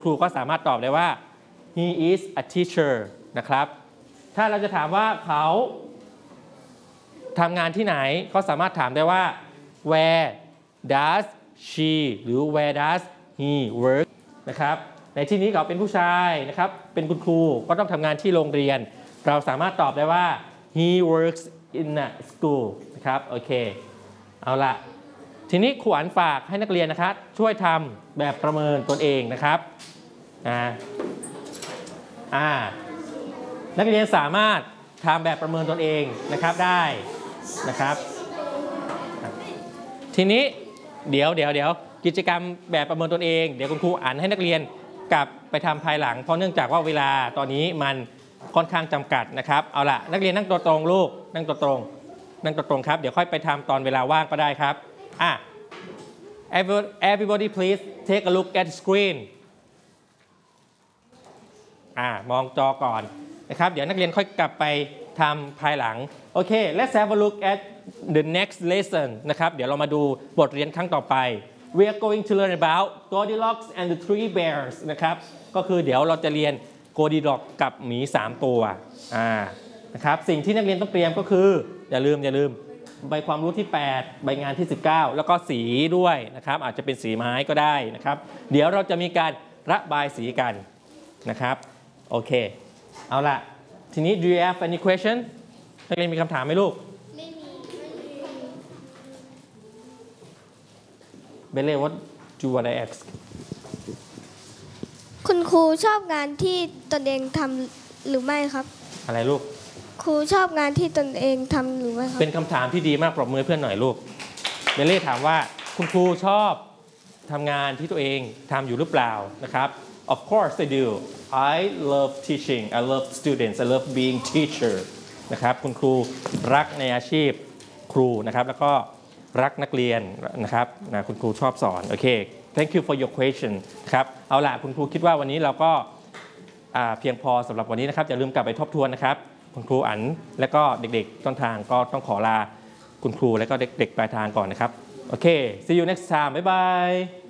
ครูก็สามารถตอบได้ว่า he is a teacher นะครับถ้าเราจะถามว่าเขาทำงานที่ไหนก็สามารถถามได้ว่า where does she หรือ where does he work นะครับในที่นี้เขาเป็นผู้ชายนะครับเป็นคุณครูก็ต้องทำงานที่โรงเรียนเราสามารถตอบได้ว่า he works in a school นะครับโอเคเอาละทีนี้ครูอั๋นฝากให้นักเรียนนะครับช่วยทำแบบประเมินตนเองนะครับนักเรียนสามารถทำแบบประเมินตนเองนะครับได้นะครับทีนี้เดี๋ยวกิจกรรมแบบประเมินตนเองเดี๋ยวคุณครูอ่านให้นักเรียนกลับไปทำภายหลังเพราะเนื่องจากว่าเวลาตอนนี้มันค่อนข้างจำกัดนะครับเอาละนักเรียนนั่งตัวตรงลูกนั่งตัวตรงครับเดี๋ยวค่อยไปทำตอนเวลาว่างก็ได้ครับeverybody please take a look at the screen มองจอก่อนนะครับเดี๋ยวนักเรียนค่อยกลับไปทำภายหลังโอเค let's have a look at the next lesson นะครับเดี๋ยวเรามาดูบทเรียนครั้งต่อไป we are going to learn about Goldilocks and the Three Bears นะครับก็คือเดี๋ยวเราจะเรียน Goldilocks กับหมี3ตัวนะครับสิ่งที่นักเรียนต้องเตรียมก็คืออย่าลืมใบความรู้ที่8ใบงานที่19แล้วก็สีด้วยนะครับอาจจะเป็นสีไม้ก็ได้นะครับเดี๋ยวเราจะมีการระบายสีกันนะครับโอเคเอาล่ะทีนี้ do you have any question นักเรียนมีคำถามไหมลูกไม่มีเบลเล่ what do you want to ask คุณครูชอบงานที่ตนเองทำหรือไม่ครับอะไรลูกครูชอบงานที่ตนเองทำหรือไม่ครับเป็นคำถามที่ดีมากปรบมือเพื่อนหน่อยลูกเบลเล่ถามว่าคุณครูชอบทำงานที่ตัวเองทำอยู่หรือเปล่านะครับ Of course I do I love teaching I love students I love being teacher นะครับคุณครูรักในอาชีพครูนะครับแล้วก็รักนักเรียนนะครับคุณครูชอบสอนโอเค Thank you for your question ครับเอาล่ะคุณครูคิดว่าวันนี้เราก็เพียงพอสำหรับวันนี้นะครับอย่าลืมกลับไปทบทวนนะครับคุณครูอั๋นและก็เด็กๆต้นทางก็ต้องขอลาคุณครูและก็เด็กๆปลายทางก่อนนะครับโอเค see you next time บ๊ายบาย